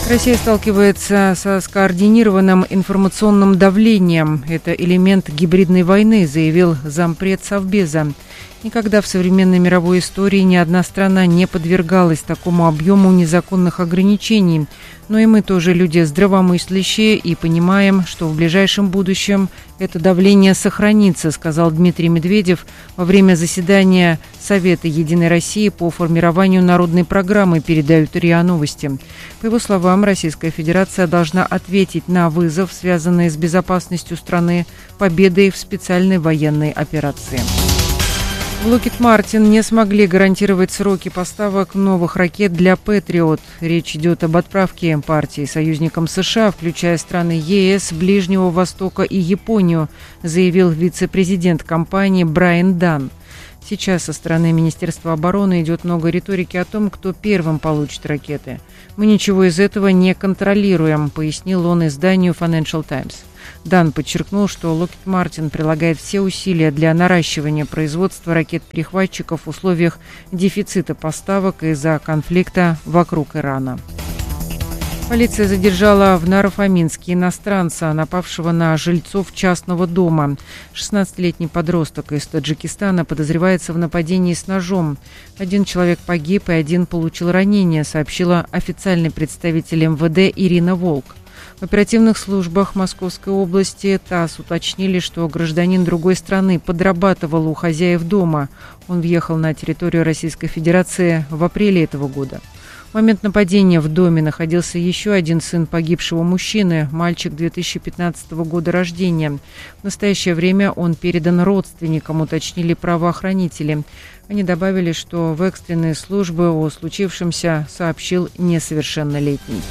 D: Россия сталкивается со скоординированным информационным давлением. Это элемент гибридной войны, заявил зампред Совбеза. Никогда в современной мировой истории ни одна страна не подвергалась такому объему незаконных ограничений. Но и мы тоже люди здравомыслящие и понимаем, что в ближайшем будущем это давление сохранится, сказал Дмитрий Медведев во время заседания Совета Единой России по формированию народной программы, передают РИА Новости. По его словам, Российская Федерация должна ответить на вызов, связанный с безопасностью страны, победой в специальной военной операции. В Lockheed Martin не смогли гарантировать сроки поставок новых ракет для Patriot. Речь идет об отправке партии союзникам США, включая страны ЕС, Ближнего Востока и Японию, заявил вице-президент компании Брайан Данн. Сейчас со стороны Министерства обороны идет много риторики о том, кто первым получит ракеты. «Мы ничего из этого не контролируем», пояснил он изданию Financial Times. Дан подчеркнул, что Lockheed Martin прилагает все усилия для наращивания производства ракет-перехватчиков в условиях дефицита поставок из-за конфликта вокруг Ирана. Полиция задержала в Наро-Фоминске иностранца, напавшего на жильцов частного дома. 16-летний подросток из Таджикистана подозревается в нападении с ножом. Один человек погиб и один получил ранение, сообщила официальный представитель МВД Ирина Волк. В оперативных службах Московской области ТАСС уточнили, что гражданин другой страны подрабатывал у хозяев дома. Он въехал на территорию Российской Федерации в апреле этого года. В момент нападения в доме находился еще один сын погибшего мужчины, мальчик 2015 года рождения. В настоящее время он передан родственникам, уточнили правоохранители. Они добавили, что в экстренные службы о случившемся сообщил несовершеннолетний.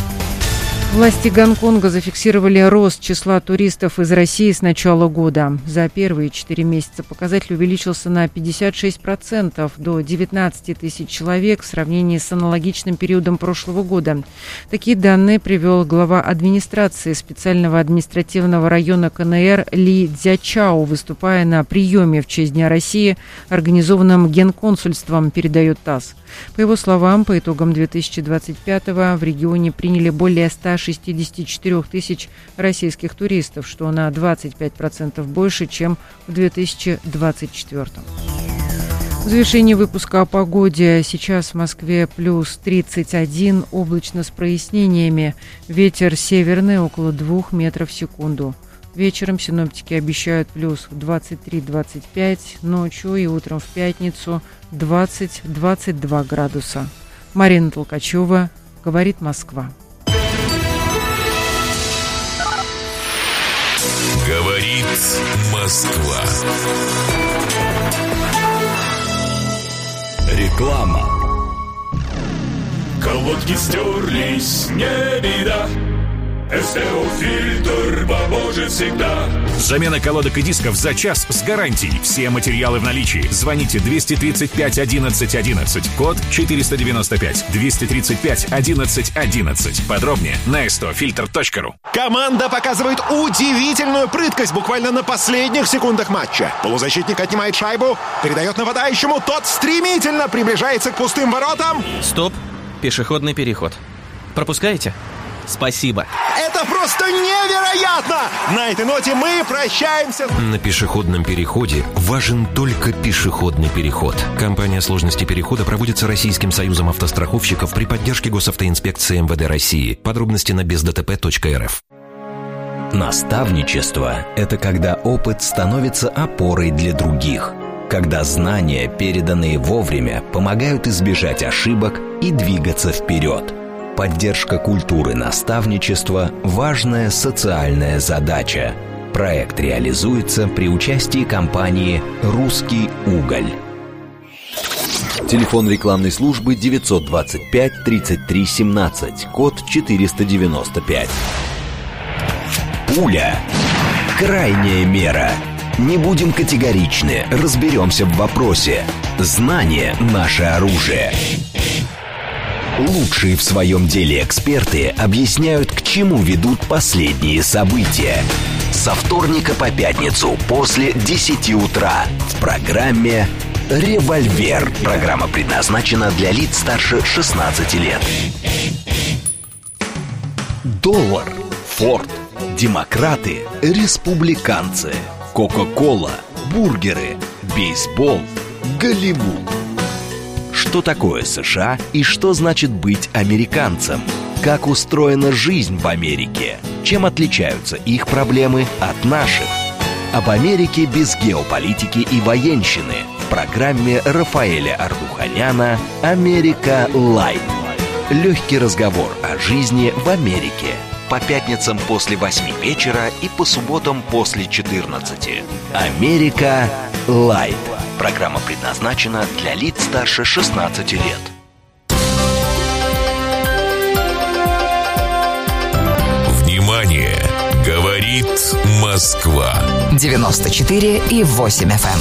D: Власти Гонконга зафиксировали рост числа туристов из России с начала года. За первые 4 месяца показатель увеличился на 56%, до 19 тысяч человек в сравнении с аналогичным периодом прошлого года. Такие данные привел глава администрации специального административного района КНР Ли Цзячао, выступая на приеме в честь Дня России, организованном Генконсульством, передает ТАСС. По его словам, по итогам 2025-го в регионе приняли более 164 тысяч российских туристов, что на 25% больше, чем в 2024. В завершении выпуска о погоде. Сейчас в Москве плюс 31, облачно с прояснениями. Ветер северный около 2 метров в секунду. Вечером синоптики обещают плюс 23-25, ночью и утром в пятницу 20-22 градуса. Марина Толкачева, говорит Москва.
C: Говорит Москва.
L: Реклама. Колодки стерлись, не беда. СТО-фильтр поможет всегда.
M: Замена колодок и дисков за час с гарантией. Все материалы в наличии. Звоните 235 11 11. Код 495. 235 11 11. Подробнее на stofilter.ru.
N: Команда показывает удивительную прыткость буквально на последних секундах матча. Полузащитник отнимает шайбу, передает нападающему. Тот стремительно приближается к пустым воротам.
O: Стоп. Пешеходный переход. Пропускаете? Спасибо.
N: Это просто невероятно! На этой ноте мы прощаемся.
P: На пешеходном переходе важен только пешеходный переход. Компания «Сложности перехода» проводится Российским союзом автостраховщиков при поддержке Госавтоинспекции МВД России. Подробности на бездтп.рф.
H: Наставничество – это когда опыт становится опорой для других. Когда знания, переданные вовремя, помогают избежать ошибок и двигаться вперед. Поддержка культуры наставничества – важная социальная задача. Проект реализуется при участии компании «Русский уголь». Телефон рекламной службы 925 33 17, код 495. Пуля. Крайняя мера. Не будем категоричны, разберемся в вопросе. Знание – наше оружие. Лучшие в своем деле эксперты объясняют, к чему ведут последние события. Со вторника по пятницу после 10 утра в программе «Револьвер». Программа предназначена для лиц старше 16 лет. Доллар, Форд, демократы, республиканцы, Кока-кола, бургеры, бейсбол, Голливуд. Что такое США и что значит быть американцем? Как устроена жизнь в Америке? Чем отличаются их проблемы от наших? Об Америке без геополитики и военщины в программе Рафаэля Ардуханяна «Америка Лайт». Легкий разговор о жизни в Америке. По пятницам после 8 вечера и по субботам после 14. «Америка Лайт». Программа предназначена для лиц старше 16 лет.
C: Внимание! Говорит Москва.
Q: 94,8 FM.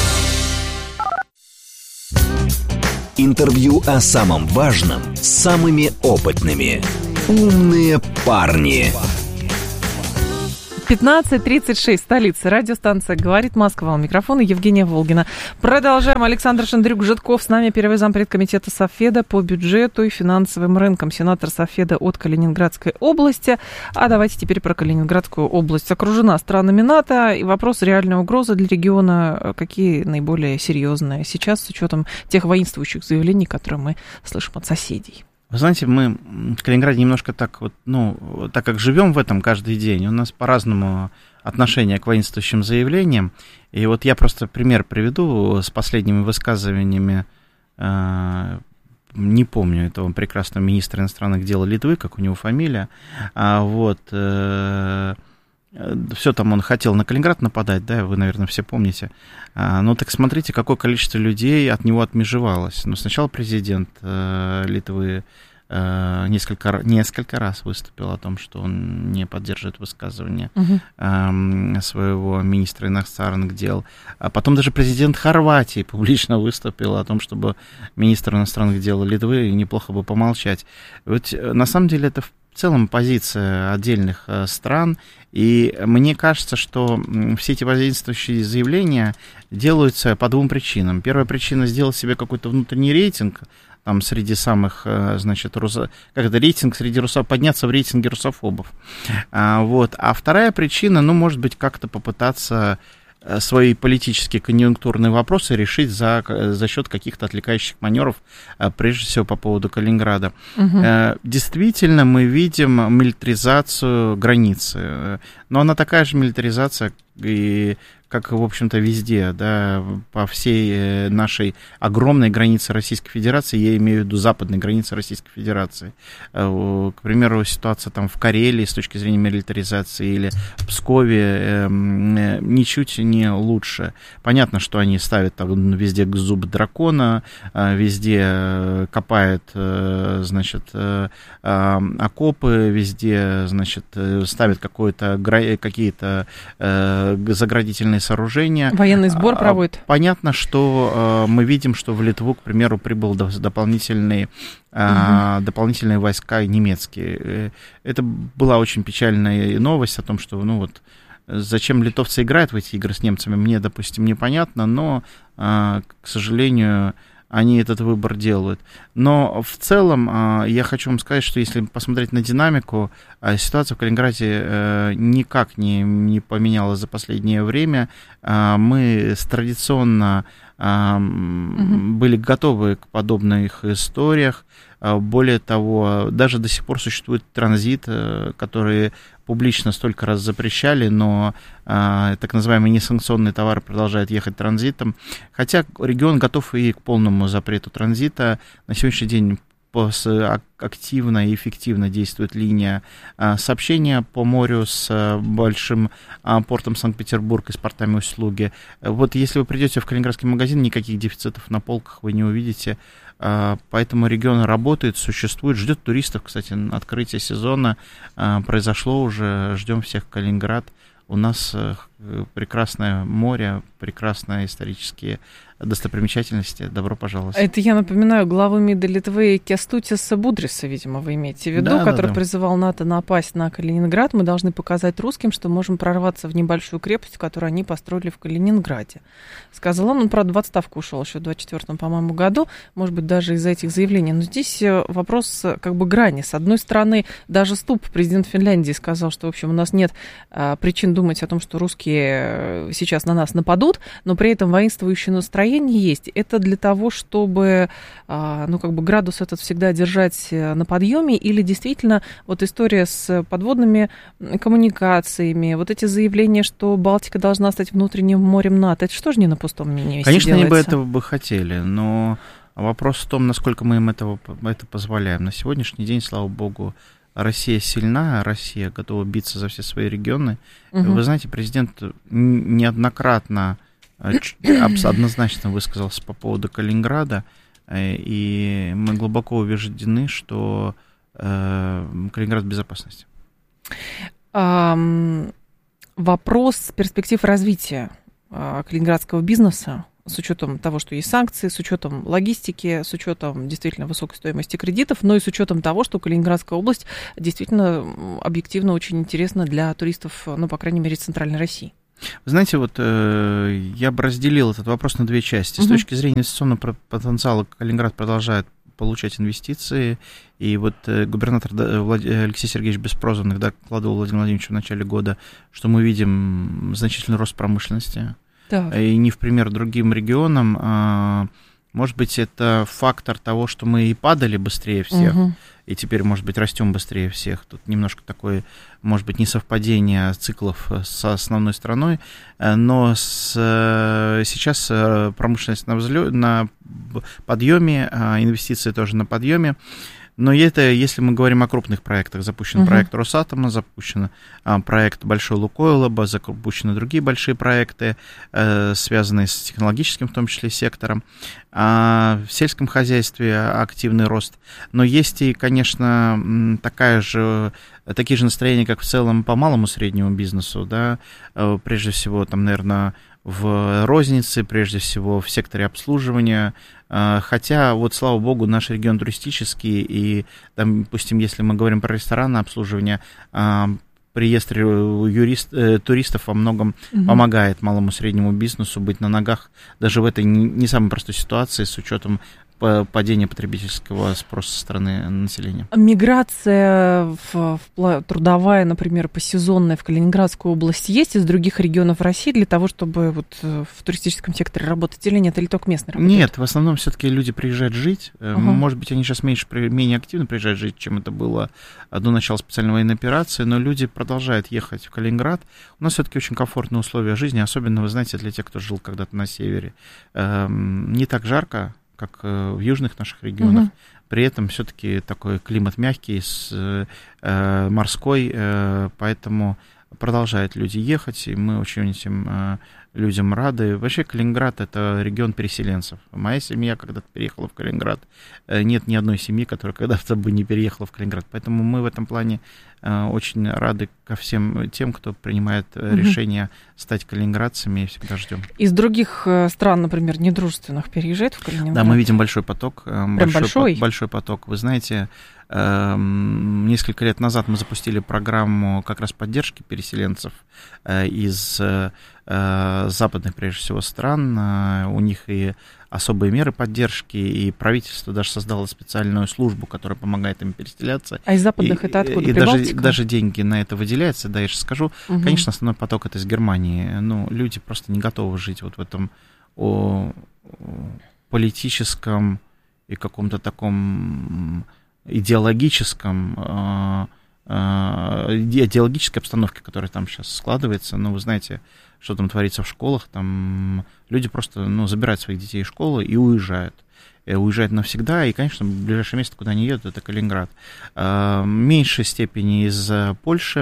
H: Интервью о самом важном с самыми опытными. Умные парни.
B: 15:36, столица. Радиостанция «Говорит Москва». У микрофона Евгения Волгина. Продолжаем. Александр Шандрюк-Жидков с нами, первый зампред комитета Совфеда по бюджету и финансовым рынкам, сенатор Совфеда от Калининградской области. А давайте теперь про Калининградскую область. Окружена странами НАТО, и вопрос реальной угрозы для региона какие наиболее серьезные сейчас с учетом тех воинствующих заявлений, которые мы слышим от соседей.
K: Вы знаете, мы в Калининграде немножко так вот, так как живем в этом каждый день, у нас по-разному отношение к воинствующим заявлениям. И вот я просто пример приведу с последними высказываниями, не помню этого прекрасного министра иностранных дел Литвы, как у него фамилия, все там он хотел на Калининград нападать, да, вы, наверное, все помните. Ну, так смотрите, какое количество людей от него отмежевалось. Ну, сначала президент Литвы несколько раз выступил о том, что он не поддерживает высказывания своего министра иностранных дел. А потом даже президент Хорватии публично выступил о том, чтобы министр иностранных дел Литвы неплохо бы помолчать. Вот, на самом деле это в целом позиция отдельных стран, и мне кажется, что все эти воинствующие заявления делаются по двум причинам. Первая причина — сделать себе какой-то внутренний рейтинг, там, среди самых, значит, рейтинг среди подняться в рейтинге русофобов. А вторая причина, может быть, как-то попытаться свои политические конъюнктурные вопросы решить за счет каких-то отвлекающих маневров, прежде всего по поводу Калининграда. Действительно, мы видим милитаризацию границы, но она такая же милитаризация, как, в общем-то, везде, да, по всей нашей огромной границе Российской Федерации, я имею в виду западной границы Российской Федерации. К примеру, ситуация там в Карелии с точки зрения милитаризации или в Пскове ничуть не лучше. Понятно, что они ставят там везде зуб дракона, везде копают, значит, окопы, везде, значит, ставят какие-то заградительные сооружения.
B: Военный сбор проводит.
K: Понятно, что мы видим, что в Литву, к примеру, прибыл дополнительные войска немецкие. Это была очень печальная новость о том, что, зачем литовцы играют в эти игры с немцами, мне, допустим, непонятно, но, к сожалению, они этот выбор делают. Но в целом я хочу вам сказать, что если посмотреть на динамику, ситуация в Калининграде никак не поменялась за последнее время. Мы традиционно были готовы к подобных историях. Более того, даже до сих пор существует транзит, который публично столько раз запрещали, но так называемые несанкционные товары продолжают ехать транзитом. Хотя регион готов и к полному запрету транзита. На сегодняшний день активно и эффективно действует линия сообщения по морю с большим портом Санкт-Петербург и с портами услуги. Вот если вы придете в калининградский магазин, никаких дефицитов на полках вы не увидите. Поэтому регион работает, существует, ждет туристов. Кстати, открытие сезона произошло уже, ждем всех в Калининград. У нас прекрасное море, прекрасные исторические достопримечательности. Добро пожаловать.
B: Это я напоминаю главу МИДа Литвы Кястутиса Будриса, видимо, вы имеете в виду, который призывал НАТО напасть на Калининград. Мы должны показать русским, что можем прорваться в небольшую крепость, которую они построили в Калининграде. Сказал он правда, в отставку ушел еще в 24-м, по-моему, году, может быть, даже из-за этих заявлений. Но здесь вопрос как бы грани. С одной стороны, даже Ступ, президент Финляндии, сказал, что, в общем, у нас нет причин думать о том, что русские сейчас на нас нападут, но при этом воинствующее настроение есть. Это для того, чтобы, градус этот всегда держать на подъеме, или действительно вот история с подводными коммуникациями, вот эти заявления, что Балтика должна стать внутренним морем НАТО, это что же не на пустом месте
K: Конечно,
B: делается?
K: они бы этого бы хотели, но вопрос в том, насколько мы им это позволяем. На сегодняшний день, слава богу, Россия сильна, Россия готова биться за все свои регионы. Вы знаете, президент неоднократно однозначно высказался по поводу Калининграда, и мы глубоко убеждены, что Калининград в безопасности.
B: Вопрос перспектив развития калининградского бизнеса, с учетом того, что есть санкции, с учетом логистики, с учетом действительно высокой стоимости кредитов, но и с учетом того, что Калининградская область действительно объективно очень интересна для туристов, по крайней мере, Центральной России.
K: Вы знаете, вот я бы разделил этот вопрос на две части. С точки зрения инвестиционного потенциала Калининград продолжает получать инвестиции, и вот губернатор Алексей Сергеевич Беспрозванных докладывал Владимиру Владимировичу в начале года, что мы видим значительный рост промышленности. Так. И не в пример другим регионам. Может быть, это фактор того, что мы и падали быстрее всех, и теперь, может быть, растем быстрее всех. Тут немножко такое, может быть, несовпадение циклов с основной страной, но сейчас промышленность на подъеме, инвестиции тоже на подъеме. Но это, если мы говорим о крупных проектах, запущен проект Росатома, запущен проект Большой Лукойла, запущены другие большие проекты, связанные с технологическим, в том числе, сектором. В сельском хозяйстве активный рост. Но есть и, конечно, такие же настроения, как в целом по малому среднему бизнесу, да, прежде всего, там, наверное, в рознице, прежде всего в секторе обслуживания, хотя, вот, слава богу, наш регион туристический, и, там, допустим, если мы говорим про ресторанное обслуживание, приезд туристов во многом помогает малому среднему бизнесу быть на ногах даже в этой не самой простой ситуации с учетом падения потребительского спроса со стороны населения.
B: Миграция трудовая, например, посезонная в Калининградскую область есть из других регионов России для того, чтобы вот в туристическом секторе работать или нет, или только местные работают?
K: Нет, в основном все-таки люди приезжают жить. Может быть, они сейчас менее активно приезжают жить, чем это было до начала специальной военной операции, но люди продолжают ехать в Калининград. У нас все-таки очень комфортные условия жизни, особенно, вы знаете, для тех, кто жил когда-то на севере. Не так жарко, как в южных наших регионах. При этом все-таки такой климат мягкий, морской, поэтому продолжают люди ехать, и мы очень этим людям рады. Вообще Калининград — это регион переселенцев. Моя семья когда-то переехала в Калининград. Нет ни одной семьи, которая когда-то бы не переехала в Калининград. Поэтому мы в этом плане очень рады ко всем тем, кто принимает решение стать калининградцами, и всегда ждем.
B: Из других стран, например, недружественных, переезжает в Калининград?
K: Да, мы видим большой поток.
B: Большой
K: поток. Вы знаете, несколько лет назад мы запустили программу как раз поддержки переселенцев из западных, прежде всего, стран. У них и особые меры поддержки, и правительство даже создало специальную службу, которая помогает им переселяться.
B: А из западных это откуда?
K: И даже деньги на это выделяются, да, я сейчас скажу. Конечно, основной поток это из Германии. Ну, люди просто не готовы жить вот в этом политическом и каком-то таком идеологической обстановке, которая там сейчас складывается. Ну, вы знаете, что там творится в школах, там люди просто, забирают своих детей из школы и уезжают. Уезжают навсегда, и, конечно, ближайшее место, куда они едут, это Калининград. В меньшей степени из Польши,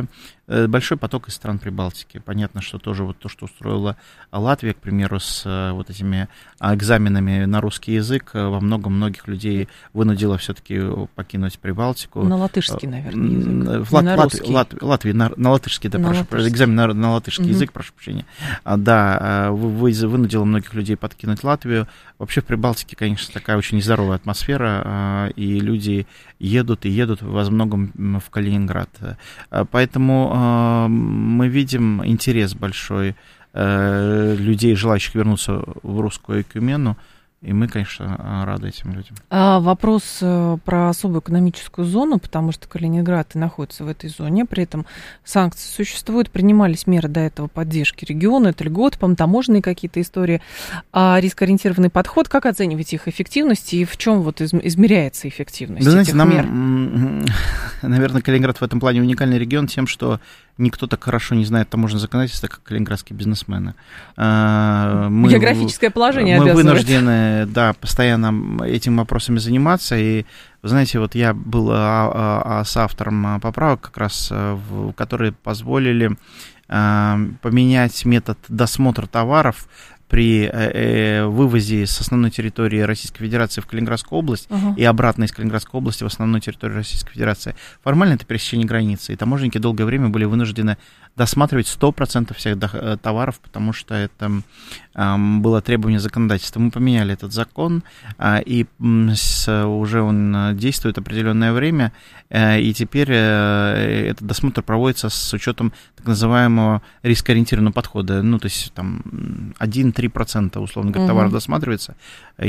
K: большой поток из стран Прибалтики. Понятно, что тоже вот то, что устроила Латвия, к примеру, с вот этими экзаменами на русский язык, во многих людей вынудило все-таки покинуть Прибалтику.
B: На латышский, наверное, язык.
K: Латвии на латышский, да, экзамен на латышский язык, прошу прощения. Да, вынудило многих людей покинуть Латвию. Вообще в Прибалтике, конечно, такая очень нездоровая атмосфера, и люди едут во многом в Калининград. Поэтому мы видим интерес большой людей, желающих вернуться в русскую экумену, и мы, конечно, рады этим людям.
B: Вопрос про особую экономическую зону, потому что Калининград и находится в этой зоне, при этом санкции существуют, принимались меры до этого поддержки региона, это льготы, по-моему, таможенные какие-то истории, рискоориентированный подход, как оцениваете их эффективность и в чем вот измеряется эффективность этих мер?
K: Наверное, Калининград в этом плане уникальный регион тем, что никто так хорошо не знает таможенное законодательство, как калининградские бизнесмены.
B: Географическое положение
K: мы
B: обязывает.
K: Вынуждены, постоянно этими вопросами заниматься. И, вы знаете, вот я был с автором поправок, как раз, которые позволили поменять метод досмотра товаров при вывозе с основной территории Российской Федерации в Калининградскую область и обратно из Калининградской области в основную территорию Российской Федерации. Формально это пересечение границы, и таможенники долгое время были вынуждены досматривать 100% всех товаров, потому что это было требование законодательства. Мы поменяли этот закон, и уже он действует определенное время, и теперь этот досмотр проводится с учетом так называемого рискоориентированного подхода. Ну, то есть там 1-3%, условно говоря, товаров досматривается.